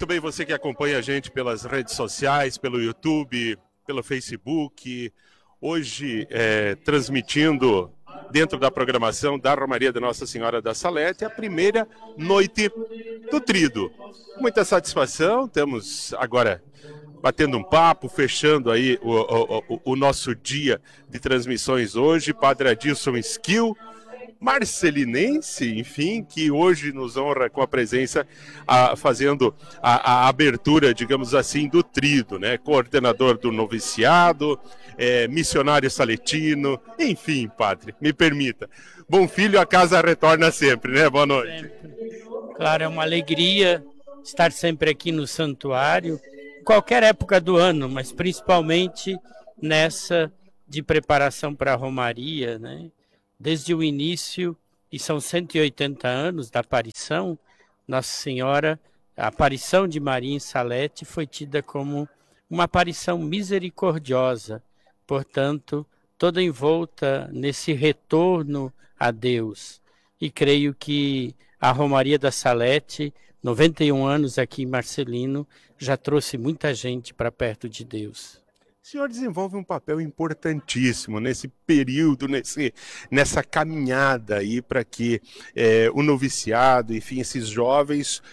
Muito bem, você que acompanha a gente pelas redes sociais, pelo YouTube, pelo Facebook, hoje transmitindo dentro da programação da Romaria de Nossa Senhora da Salete a primeira noite do Tríduo. Muita satisfação, estamos agora batendo um papo, fechando aí o nosso dia de transmissões hoje. Padre Adilson Esquil, marcelinense, enfim, que hoje nos honra com a presença, fazendo a abertura, digamos assim, do Tríduo, né? Coordenador do noviciado, missionário saletino, enfim, padre, me permita. Bom filho, a casa retorna sempre, né? Boa noite. Sempre. Claro, é uma alegria estar sempre aqui no santuário, qualquer época do ano, mas principalmente nessa de preparação para a Romaria, né? Desde o início, e são 180 anos da aparição, Nossa Senhora, a aparição de Maria em Salete foi tida como uma aparição misericordiosa, portanto, toda envolta nesse retorno a Deus. E creio que a Romaria da Salete, 91 anos aqui em Marcelino, já trouxe muita gente para perto de Deus. O senhor desenvolve um papel importantíssimo nesse período, nessa caminhada aí para que o noviciado, enfim, esses jovens,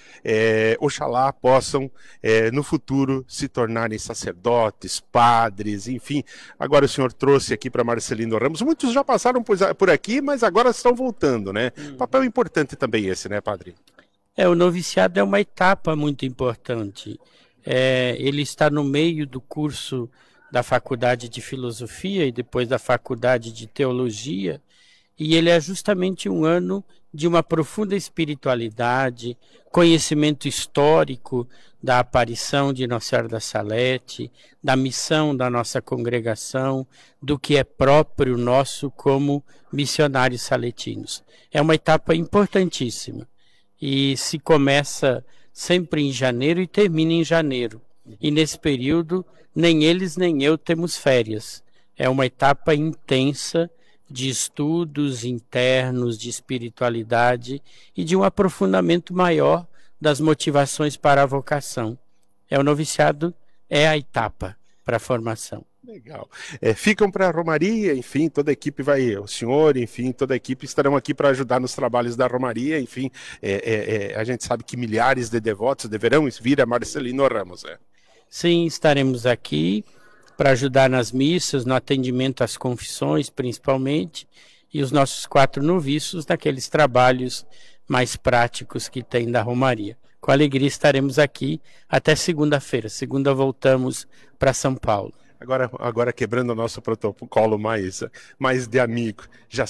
oxalá possam no futuro se tornarem sacerdotes, padres, enfim. Agora o senhor trouxe aqui para Marcelino Ramos, muitos já passaram por aqui, mas agora estão voltando, né? Papel importante também esse, né, padre? O noviciado é uma etapa muito importante. Ele está no meio do curso da Faculdade de Filosofia e depois da Faculdade de Teologia, e ele é justamente um ano de uma profunda espiritualidade, conhecimento histórico da aparição de Nossa Senhora da Salete, da missão da nossa congregação, do que é próprio nosso como missionários saletinos. É uma etapa importantíssima e se começa sempre em janeiro e termina em janeiro. E nesse período, nem eles nem eu temos férias. É uma etapa intensa de estudos internos, de espiritualidade e de um aprofundamento maior das motivações para a vocação. O noviciado é a etapa para a formação. Legal. Ficam para a Romaria, enfim, toda a equipe vai, o senhor, enfim, toda a equipe estarão aqui para ajudar nos trabalhos da Romaria, enfim, a gente sabe que milhares de devotos deverão vir a Marcelino Ramos, Sim, estaremos aqui para ajudar nas missas, no atendimento às confissões, principalmente, e os nossos 4 noviços naqueles trabalhos mais práticos que tem da Romaria. Com alegria estaremos aqui até segunda-feira. Segunda voltamos para São Paulo. Agora quebrando o nosso protocolo mais de amigo, já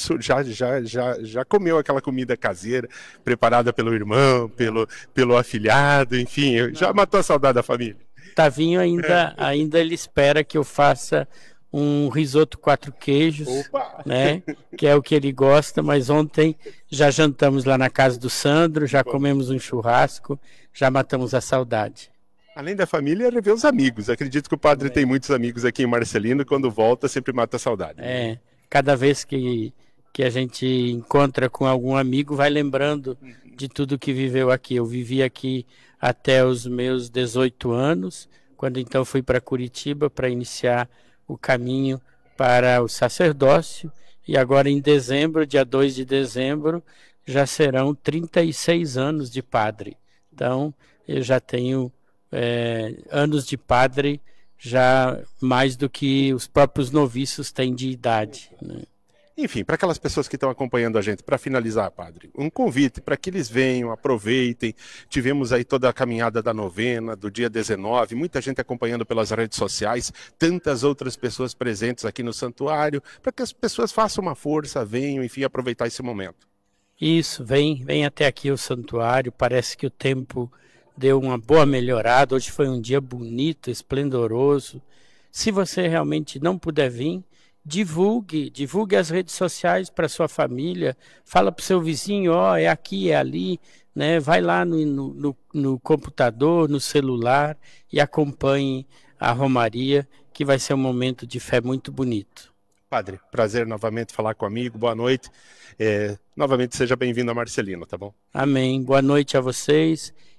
comeu aquela comida caseira preparada pelo irmão, pelo afilhado, enfim, já matou a saudade da família? Tavinho ainda ele espera que eu faça um risoto 4 queijos, né? Que é o que ele gosta, mas ontem já jantamos lá na casa do Sandro, já comemos um churrasco, já matamos a saudade. Além da família, rever os amigos. Acredito que o padre tem muitos amigos aqui em Marcelino, quando volta sempre mata a saudade. Cada vez que a gente encontra com algum amigo, vai lembrando de tudo que viveu aqui. Eu vivi aqui até os meus 18 anos, quando então fui para Curitiba para iniciar o caminho para o sacerdócio, e agora em dezembro, dia 2 de dezembro, já serão 36 anos de padre. Então, eu já tenho anos de padre, já mais do que os próprios noviços têm de idade, né? Enfim, para aquelas pessoas que estão acompanhando a gente, para finalizar, padre, um convite para que eles venham, aproveitem. Tivemos aí toda a caminhada da novena, do dia 19, muita gente acompanhando pelas redes sociais, tantas outras pessoas presentes aqui no santuário, para que as pessoas façam uma força, venham, enfim, aproveitar esse momento. Isso, vem até aqui o santuário, parece que o tempo deu uma boa melhorada, hoje foi um dia bonito, esplendoroso. Se você realmente não puder vir, divulgue as redes sociais para sua família, fala para o seu vizinho, é aqui, é ali, né? Vai lá no computador, no celular e acompanhe a Romaria, que vai ser um momento de fé muito bonito. Padre, prazer novamente falar com o amigo, boa noite. Novamente seja bem-vindo a Marcelino, tá bom? Amém, boa noite a vocês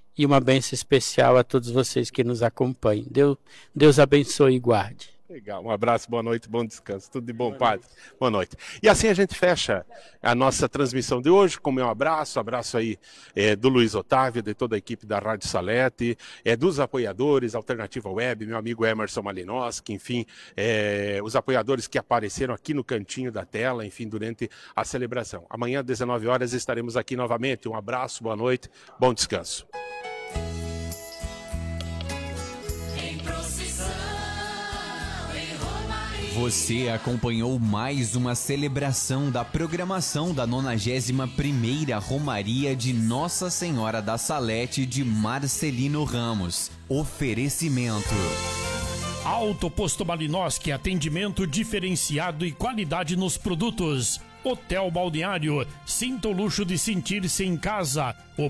e uma bênção especial a todos vocês que nos acompanham. Deus abençoe e guarde. Legal, um abraço, boa noite, bom descanso, tudo de bom, padre. Boa noite. E assim a gente fecha a nossa transmissão de hoje com meu abraço aí do Luiz Otávio, de toda a equipe da Rádio Salete, dos apoiadores, Alternativa Web, meu amigo Emerson Malinowski, enfim, os apoiadores que apareceram aqui no cantinho da tela, enfim, durante a celebração. Amanhã, às 19 horas, estaremos aqui novamente. Um abraço, boa noite, bom descanso. Você acompanhou mais uma celebração da programação da 91ª Romaria de Nossa Senhora da Salete de Marcelino Ramos. Oferecimento. Alto Posto Malinowski, atendimento diferenciado e qualidade nos produtos. Hotel Balneário, sinta o luxo de sentir-se em casa.